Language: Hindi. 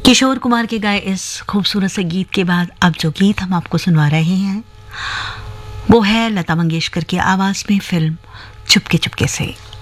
किशोर कुमार के गाए इस खूबसूरत से गीत के बाद अब जो गीत हम आपको सुनवा रहे हैं वो है लता मंगेशकर की आवाज में फिल्म चुपके चुपके से।